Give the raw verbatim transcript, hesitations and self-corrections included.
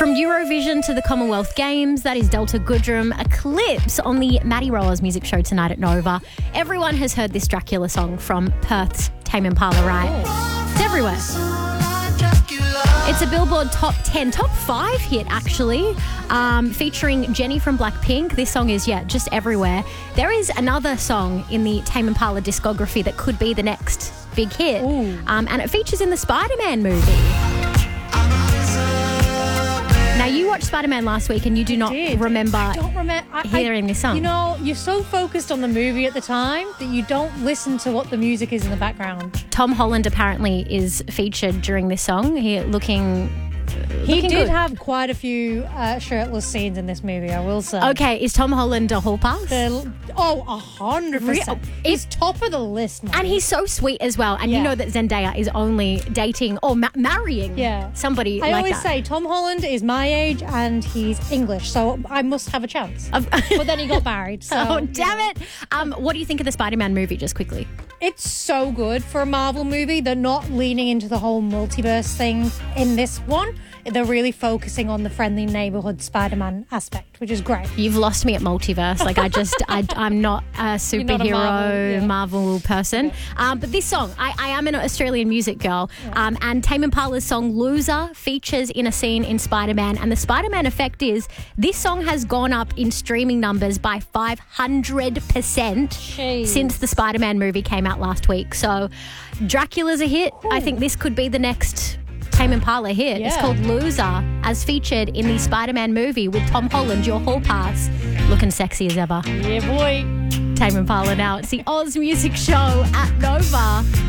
From Eurovision to the Commonwealth Games, that is Delta Goodrem Eclipse on the Maddie Rowers music show tonight at Nova. Everyone has heard this Dracula song from Perth's Tame Impala, right? Oh. It's everywhere. It's a Billboard top ten, top five hit actually, um, featuring Jenny from Blackpink. This song is, yeah, just everywhere. There is another song in the Tame Impala discography that could be the next big hit, um, and it features in the Spider-Man movie. Now, you watched Spider-Man last week and you do not did. remember I don't remember I, hearing I, this song. You know, you're so focused on the movie at the time that you don't listen to what the music is in the background. Tom Holland apparently is featured during this song. He looking... He looking did good. have quite a few uh, shirtless scenes in this movie, I will say. Okay, is Tom Holland a hall pass? The, oh, a hundred percent. He's top of the list, man. And he's so sweet as well. And Yeah. you know that Zendaya is only dating or ma- marrying Yeah. somebody I like always that. say Tom Holland is my age and he's English, so I must have a chance. Of- But then he got married. So, oh, damn it. Um, what do you think of the Spider-Man movie, just quickly? It's so good for a Marvel movie. They're not leaning into the whole multiverse thing in this one. They're really focusing on the friendly neighborhood Spider-Man aspect, which is great. You've lost me at multiverse. Like, I just, I, I'm not a superhero not a Marvel, yeah. Marvel person. Yeah. Um, but this song, I, I am an Australian music girl. Yeah. Um, and Tame Impala's song Loser features in a scene in Spider-Man. And the Spider-Man effect is this song has gone up in streaming numbers by five hundred percent Jeez. since the Spider-Man movie came out last week. So Dracula's a hit. Ooh. I think this could be the next Tame Impala hit. Yeah. It's called Loser, as featured in the Spider-Man movie with Tom Holland, your hall pass, looking sexy as ever. Yeah, boy. Tame Impala now. It's the Oz Music Show at Nova.